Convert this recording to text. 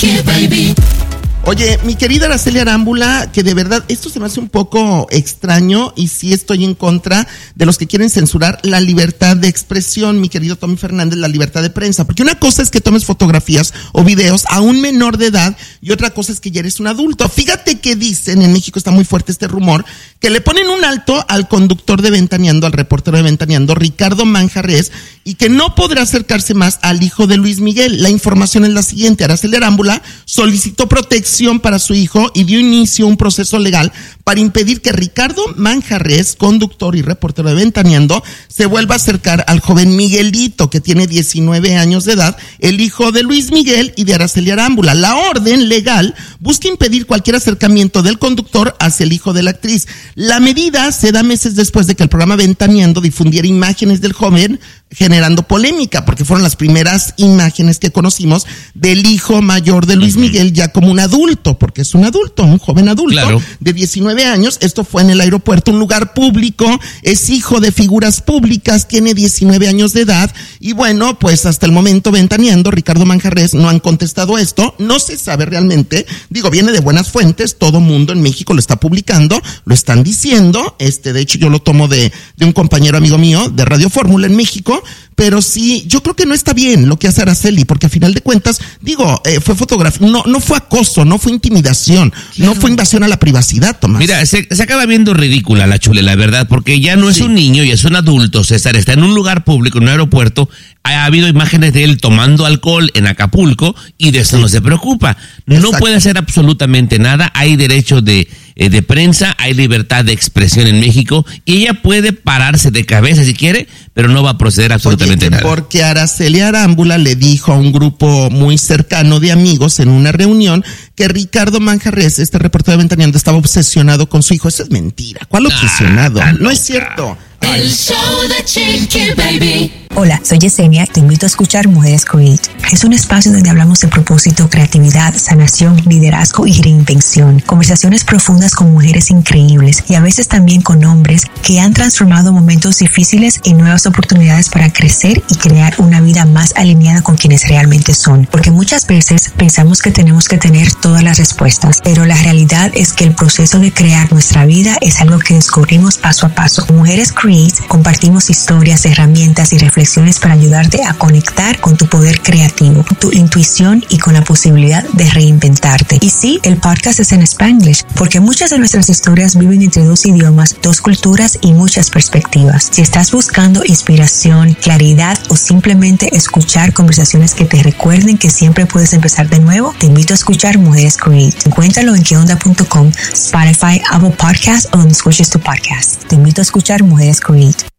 shake it, baby. Oye, mi querida Araceli Arámbula, que de verdad esto se me hace un poco extraño y sí estoy en contra de los que quieren censurar la libertad de expresión, mi querido Tommy Fernández, la libertad de prensa. Porque una cosa es que tomes fotografías o videos a un menor de edad y otra cosa es que ya eres un adulto. Fíjate que dicen, en México está muy fuerte este rumor, que le ponen un alto al conductor de Ventaneando, al reportero de Ventaneando, Ricardo Manjarres, y que no podrá acercarse más al hijo de Luis Miguel. La información es la siguiente: Araceli Arámbula solicitó protección para su hijo y dio inicio a un proceso legal para impedir que Ricardo Manjarres, conductor y reportero de Ventaneando, se vuelva a acercar al joven Miguelito, que tiene 19 años de edad, el hijo de Luis Miguel y de Araceli Arámbula. La orden legal busca impedir cualquier acercamiento del conductor hacia el hijo de la actriz. La medida se da meses después de que el programa Ventaneando difundiera imágenes del joven, generando polémica, porque fueron las primeras imágenes que conocimos del hijo mayor de Luis Miguel, ya como un adulto, porque es un adulto, un joven adulto, claro, de 19 años. Esto fue en el aeropuerto, un lugar público, es hijo de figuras públicas, tiene 19 años de edad, y bueno, pues hasta el momento Ventaneando, Ricardo Manjarres no han contestado esto, no se sabe realmente, digo, viene de buenas fuentes, todo mundo en México lo está publicando, lo están diciendo, de hecho yo lo tomo de un compañero amigo mío de Radio Fórmula en México, pero sí, yo creo que no está bien lo que hace Araceli, porque a final de cuentas, digo, fue fotografía, no fue acoso, no fue intimidación, claro, no fue invasión a la privacidad, Tomás. Mira, se acaba viendo ridícula la Chule, la verdad, porque ya no es un niño, ya es un adulto, César, está en un lugar público, en un aeropuerto, ha habido imágenes de él tomando alcohol en Acapulco y de eso no se preocupa. No puede hacer absolutamente nada, hay derecho de prensa, hay libertad de expresión en México y ella puede pararse de cabeza si quiere, pero no va a proceder absolutamente nada. Porque Araceli Arámbula le dijo a un grupo muy cercano de amigos en una reunión que Ricardo Manjarres, este reportero de Ventaneando, estaba obsesionado con su hijo. Eso es mentira. ¿Cuál obsesionado? No es cierto. El show de Chiqui Baby. Hola, soy Yesenia y te invito a escuchar Mujeres Create. Es un espacio donde hablamos de propósito, creatividad, sanación, liderazgo y reinvención. Conversaciones profundas con mujeres increíbles y a veces también con hombres que han transformado momentos difíciles en nuevas oportunidades para crecer y crear una vida más alineada con quienes realmente son. Porque muchas veces pensamos que tenemos que tener todas las respuestas, pero la realidad es que el proceso de crear nuestra vida es algo que descubrimos paso a paso. Mujeres Create compartimos historias, herramientas y reflexiones para ayudarte a conectar con tu poder creativo, tu intuición y con la posibilidad de reinventarte. Y sí, el podcast es en Spanglish, porque muchas de nuestras historias viven entre dos idiomas, dos culturas y muchas perspectivas. Si estás buscando inspiración, claridad o simplemente escuchar conversaciones que te recuerden que siempre puedes empezar de nuevo, te invito a escuchar Mujeres Create. Encuéntralo en queonda.com, Spotify, Apple Podcasts o donde escuches tu podcast. Te invito a escuchar Mujeres Create.